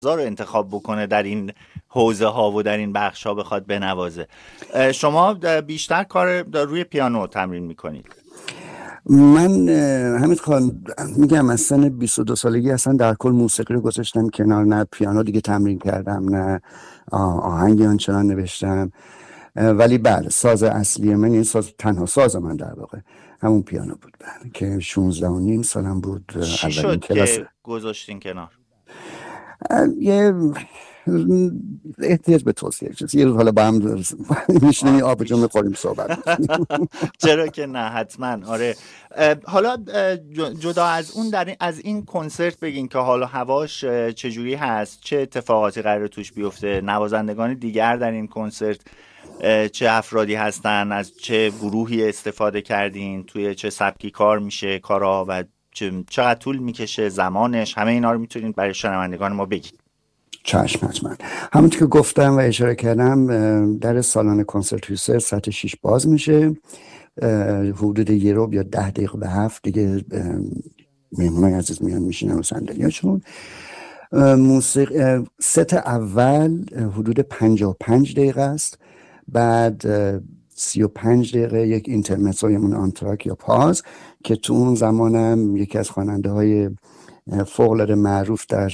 رو انتخاب بکنه در این حوزه ها و در این بخش ها بخواد بنوازه. شما بیشتر کار روی پیانو تمرین میکنید؟ من همین خان میگم از سن 22 سالگی اصلا در کل موسیقی رو گذاشتم کنار، نه پیانو دیگه تمرین کردم، نه آهنگی آنچنان نوشتم. ولی بله ساز اصلی من، این ساز تنها ساز من در واقع همون پیانو بود، بله، که 16.5 سالم بود. چی شد که گذاشتین کنار؟ یه احتیاج به توصیه چیز، یه روز حالا با هم میشنیم آب جون میخوریم صحبت چرا که نه، حتما. آره، حالا جدا از اون از این کنسرت بگین که حالا هواش چجوری هست، چه اتفاقاتی قراره توش بیفته، نوازندگان دیگر در این کنسرت چه افرادی هستن، از چه گروهی استفاده کردین، توی چه سبکی کار میشه کارا و چقدر طول میکشه زمانش، همه اینا رو میتونید برای شنوندگان ما بگید. چشم حتما. همونطور که گفتم و اشاره کردم، در سالن کنسرت توی ساعت 6 باز میشه، حدود یه ربع یا 10 دقیقه به 7 دیگه مهمونای عزیز میان میشینن و صندلیاشون. موسیقی ست اول حدود 55 دقیقه است، بعد 35 دقیقه یک اینترمزو یا آنتراک یا پاز که تو اون زمانم یکی از خواننده های فوق‌العاده معروف در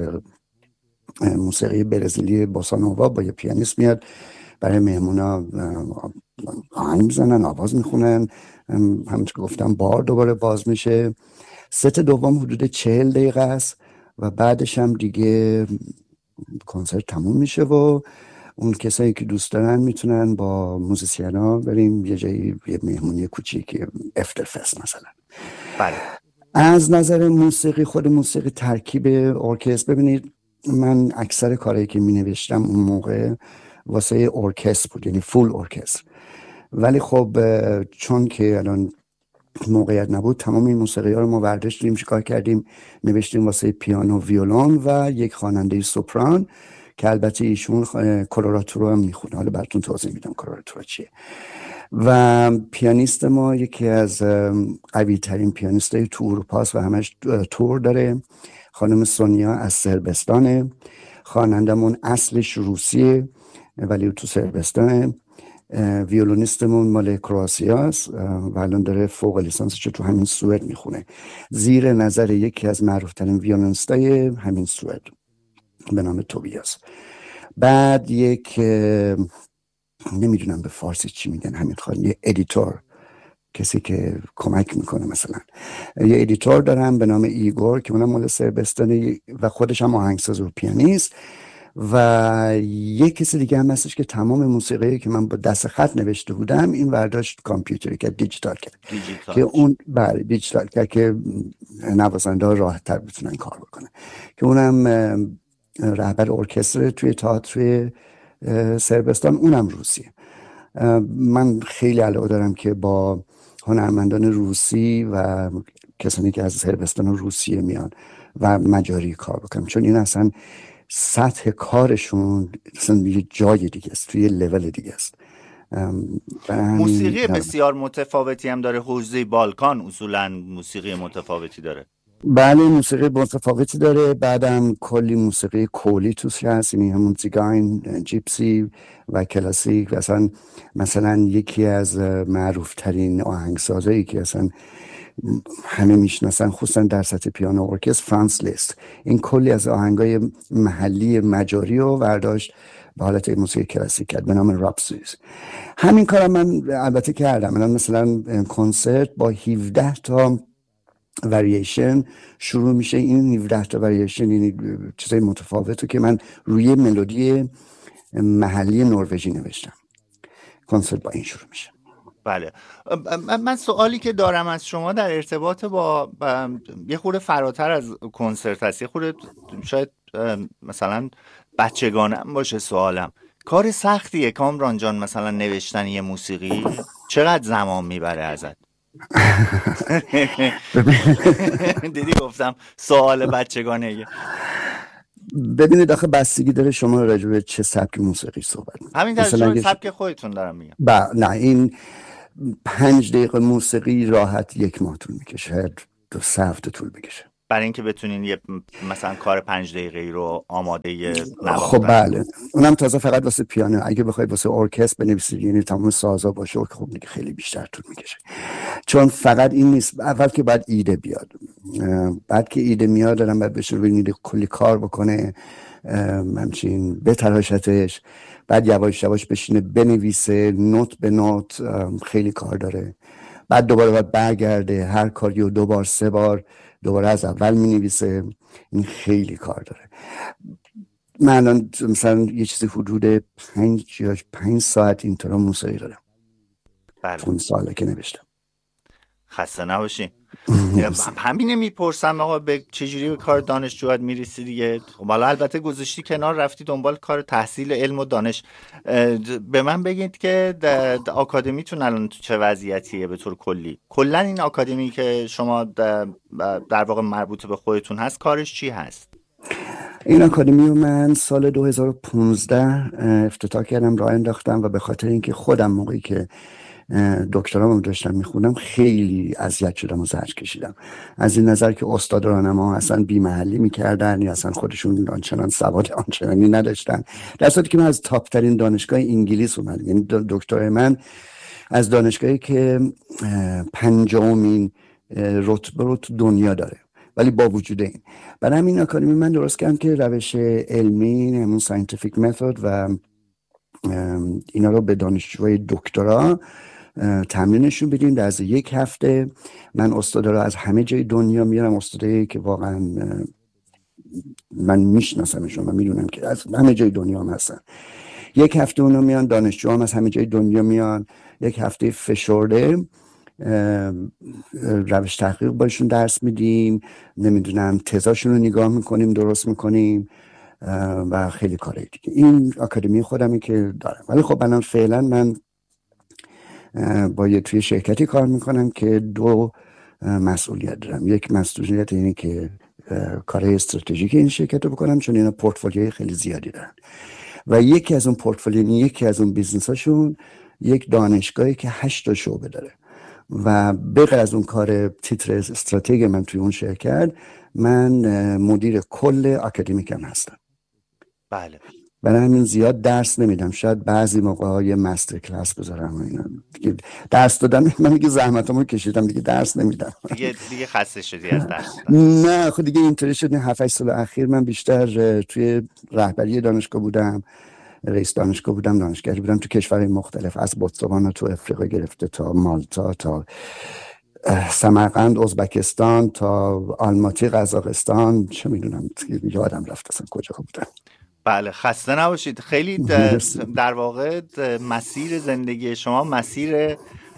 موسیقی برزیلی بوسانووا با یه پیانیست میاد برای مهمونا آهنگ میزنن، آواز میخونن، همونطور که گفتم بار دوباره باز میشه. ست دوم حدود 40 دقیقه است و بعدش هم دیگه کنسرت تموم میشه و اون کسایی که دوست دارن میتونن با موزیسینا بریم یه جایی، یه مهمونی کوچیک، افترفست مثلا. بله. از نظر موسیقی، خود موسیقی ترکیب ارکستر، ببینید من اکثر کارهایی که می نوشتم اون موقع واسه ارکستر بود، یعنی فول ارکستر، ولی خب چون که الان موقعیت نبود تمام این موسیقی ها رو ما برداشتیم، چیکار کردیم، نوشتیم واسه پیانو، ویولون و یک خواننده سوپران که البته ایشون کلوراتورو هم میخونه، حالا براتون توضیح میدم کلوراتورو چیه. و پیانیست ما یکی از قوی ترین پیانیستای تو اروپا است و همش تور داره، خانم سونیا از صربستانه. خوانندمون اصلش روسیه ولی تو صربستانه. ویولونیستمون مال کرواتیا است و الان داره فوق لیسانسش تو همین سوئد میخونه، زیر نظر یکی از معروفترین ویولونیستای همین سوئد به نام توبیاس. بعد یک نمیدونم به فارسی چی میگن، همین یه ادیتور، کسی که کمک میکنه، مثلا یه ادیتور دارم به نام ایگور که اونم مال صربستانه و خودش هم آهنگساز و پیانیست. و یک کسی دیگه هم هستش که تمام موسیقی که من با دست خط نوشته بودم این برداشت کامپیوتری کرد، دیجیتال کرد که اون دیجیتال کرد که نوازنده ها راحت تر بتونن کار بکنن، که اونم رهبر ارکستر توی تئاتر صربستان، اونم روسیه. من خیلی علاقه دارم که با هنرمندان روسی و کسانی که از صربستان و روسیه میان و مجاری کار بکنم، چون این اصلا سطح کارشون اصلا یه جای دیگه است، توی لول دیگه است. موسیقی بسیار متفاوتی هم داره، حوزه بالکان اصولا موسیقی متفاوتی داره. بله موسیقی متفاوتی داره، بعدم کلی موسیقی کولی توش هست، یعنی همون زیگاین، جیپسی و کلاسیک. مثلا یکی از معروف ترین آهنگسازایی که اصلا همه میشناسن خصوصا در سطح پیانو ارکستر، فرانس لیست، این کلی از آهنگای محلی مجاری رو برداشت به حالت موسیقی کلاسیک کرد به نام راپسودیز. همین کارم من البته کردم. من مثلا کنسرت با 17 تا وریشن شروع میشه، این 17 تا وریشن یعنی چیزای متفاوته که من روی ملودی محلی نروژی نوشتم. کنسرت با این شروع میشه. بله. من سوالی که دارم از شما در ارتباط با یه خورده فراتر از کنسرت هست، یه خورده شاید مثلا بچگانم باشه سوالم، کار سختیه کامران جان مثلا نوشتن یه موسیقی؟ چقدر زمان میبره ازت؟ دیدی گفتم سوال بچگانه. ببینید آخه بستگی داره شما راجع به چه سبک موسیقی صحبت می‌کنید. همین در سبک خودتون دارم میگم. نه این 5 دقیقه موسیقی راحت 1 ماه طول میکشه، شاید 2 هفته طول بکشه. برای اینکه بتونین یه مثلا کار 5 دقیقه‌ای رو آماده خب نواختن. بله، اونم تازه فقط واسه پیانو. اگه بخواید واسه ارکستر بنویسید یعنی تمام سازا باشه، خب دیگه خیلی بیشتر طول میکشه. چون فقط این نیست، اول که بعد ایده بیاد، بعد که ایده میاد دارم بعد بشه روی ایده کلی کار بکنه، همچین بتراشتش، بعد یواش یواش بشینه بنویسه نوت به نوت، خیلی کار داره. بعد دوباره باید برگرده هر کاری رو 2 بار 3 بار دوباره از اول مینویسه. این خیلی کار داره. من الان مثلا یه چیزی حدود 5 ساعت اینطورا موسیقی دارم. بله. اون ساله که نوشتم. خسته نباشین. همینه میپرسم آقا به چجوری به کار دانشجویت میرسی دیگه؟ خب حالا البته گذاشتی کنار رفتی دنبال کار تحصیل علم و دانش. به من بگید که آکادمیتون الان تو چه وضعیتیه به طور کلی؟ کلا این آکادمی که شما در واقع مربوط به خودتون هست کارش چی هست؟ این آکادمی رو من سال 2015 افتتاح کردم، راه انداختم و به خاطر اینکه خودم موقعی که دکترامو داشتم میخوندم خیلی اذیت شدم و زجر کشیدم، از این نظر که استاد راهنما اصلا بی‌محلی میکردن یا اصلا خودشون آنچنان سواد آنچنانی نداشتن، در صورتی که من از تاپ ترین دانشگاه انگلیس اومدم. یعنی دکترای من از دانشگاهی که 5مین رتبه رو تو دنیا داره، ولی با وجود این برای همین آکادمی من درست کردم که روش علمی، همون ساینتیفیک متد و اینا رو به دانشجوهای دکترا تمرینشون بدیم. در از 1 هفته من استادا رو از همه جای دنیا میارم، استادایی که واقعا من میشناسمشون و میدونم که از همه جای دنیا هم هستن. 1 هفته اونا میان، دانشجو هم از همه جای دنیا میان. 1 هفته فشرده روش تحقیق باشون درس میدیم، نمیدونم تزاشون رو نگاه میکنیم، درست میکنیم و خیلی کاره دیگه. این آکادمی خودمی که دارم. ولی خب الان فعلا من با توی شرکتی کار میکنم که 2 مسئولیت دارم. یک مسئولیت اینه که کار استراتژیک این شرکت رو بکنم، چون اینا پورتفولیوی خیلی زیادی دارن و یکی از اون پورتفولیو، یکی از اون بیزنس هاشون یک دانشگاهی که 8 تا شعبه داره و بغیر از اون کار تیتر استراتژی من توی اون شرکت، من مدیر کل آکادمیکم هستم. بله. برای همین زیاد درس نمیدم، شاید بعضی موقع‌های مستر کلاس بذارم و اینا. دیگه درس دادن من دیگه زحمتامو کشیدم، دیگه درس نمیدم. دیگه خسته شدی از درس نه خب دیگه اینطوری شد. 7-8 سال اخیر من بیشتر توی رهبری دانشگاه بودم، رئیس دانشگاه بودم، دانشگاهی بودم تو کشورهای مختلف، از بوتسوانا تو افریقا گرفته تا مالتا، تا سمرقند ازبکستان، تا آلماتی قزاقستان، چه میدونم یادم رفت اصلا کجا بودم. بله خسته نباشید. خیلی در واقع مسیر زندگی شما مسیر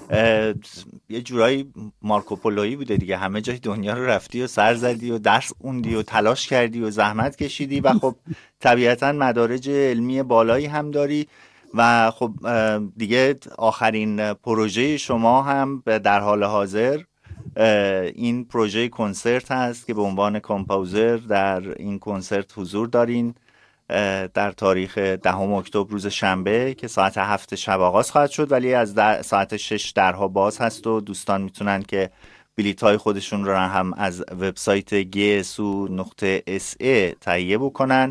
یه جورایی مارکوپولویی بوده دیگه، همه جای دنیا رو رفتی و سر زدی و درس خوندی و تلاش کردی و زحمت کشیدی و خب طبیعتا مدارج علمی بالایی هم داری و خب دیگه آخرین پروژه شما هم در حال حاضر این پروژه کنسرت هست که به عنوان کامپوزر در این کنسرت حضور دارین در تاریخ 10 اکتبر روز شنبه که ساعت 7 شب آغاز خواهد شد، ولی از ساعت 6 درها باز هست و دوستان میتونن که بلیط های خودشون رو هم از وبسایت gsu.se تهیه بکنن.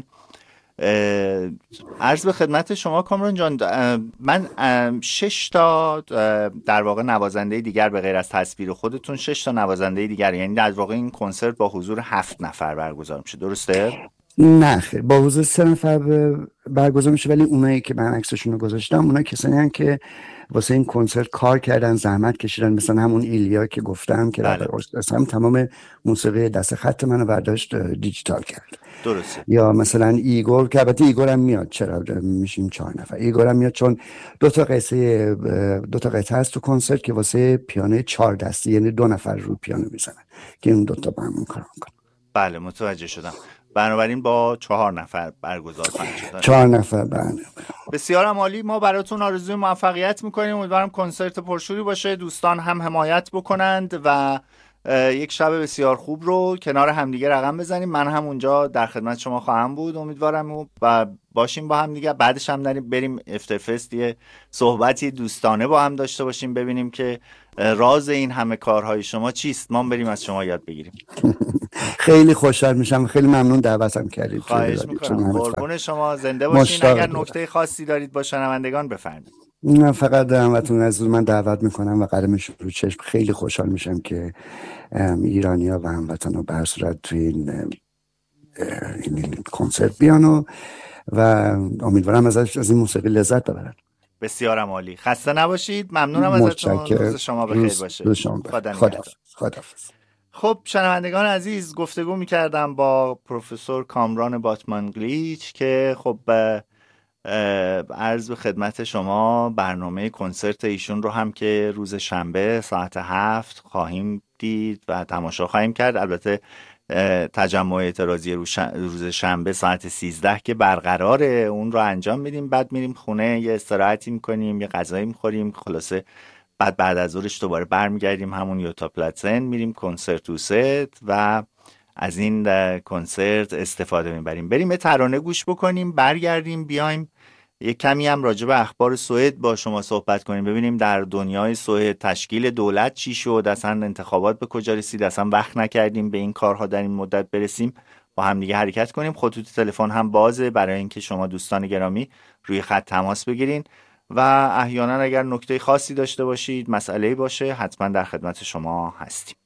عرض به خدمت شما کامران جان، من 6 تا در واقع نوازنده دیگر به غیر از تصویر خودتون 6 تا نوازنده دیگر، یعنی در واقع این کنسرت با حضور 7 نفر برگزار میشه، درسته؟ نه خیر، با حضور 3 نفر برگزار میشه، ولی اونایی که من عکسشون رو گذاشتم اونا کسانی هستن که واسه این کنسرت کار کردن، زحمت کشیدن، مثلا همون ایلیا که گفتم که رابر هم تمام موسیقی دست خط منو برداشت دیجیتال کرد. درسته. یا مثلا ایگور که البته ایگور هم میاد، چرا میشیم 4 نفر. ایگور هم میاد چون 2 تا قطعه هست تو کنسرت که واسه پیانو 4 دستی، یعنی 2 نفر رو پیانو میزنن که اون 2 تا با هم کار میکنن. بله متوجه شدم. بنابراین با 4 نفر برگزار خواهد شد. 4 نفر. بله. بسیار عالی. ما براتون آرزوی موفقیت میکنیم. امیدوارم کنسرت پرشوری باشه، دوستان هم حمایت بکنند و یک شب بسیار خوب رو کنار همدیگه رقم بزنیم. من هم اونجا در خدمت شما خواهم بود امیدوارم و باشیم با هم دیگه. بعدش هم بریم افترفست یه صحبتی دوستانه با هم داشته باشیم، ببینیم که راز این همه کارهای شما چیست؟ ما بریم از شما یاد بگیریم. خیلی خوشحال میشم، خیلی ممنون دعوتم کردید. خواهش میکنم، قربون شما، زنده باشین. اگر نکته خاصی دارید با شنوندگان بفرمایید. نه فقط همتون از من دعوت میکنم و قدمش رو چشم. خیلی خوشحال میشم که ایرانیا و هموطنان به هر صورت توی این کنسرت بیان و امیدوارم از این موسیقی لذت ببرن. بسیارم عالی، خسته نباشید، ممنونم ازتون، روز شما بخیر باشه. خداحافظ. خب شنوندگان عزیز، گفتگو میکردم با پروفسور کامران باتمانگلیچ که خب عرض به خدمت شما برنامه کنسرت ایشون رو هم که روز شنبه ساعت 7 خواهیم دید و تماشا خواهیم کرد. البته تجمع اعتراضی روز شنبه ساعت 13 که برقراره، اون رو انجام میدیم، بعد میریم خونه یه استراحتی میکنیم، یه غذایی میخوریم، خلاصه بعد از ظهرش دوباره برمیگردیم همون یوتا پلاتسن، میریم کنسرتوست و از این کنسرت استفاده میبریم. بریم یه ترانه گوش بکنیم، برگردیم بیایم یه کمی هم راجع به اخبار سوئد با شما صحبت کنیم، ببینیم در دنیای سوئد تشکیل دولت چی شد، اصلا انتخابات به کجا رسید، اصلا وقت نکردیم به این کارها در این مدت برسیم، با هم دیگه حرکت کنیم. خطوط تلفن هم بازه برای اینکه شما دوستان گرامی روی خط تماس بگیرین و احیانا اگر نکته خاصی داشته باشید، مسئله‌ای باشه، حتما در خدمت شما هستیم.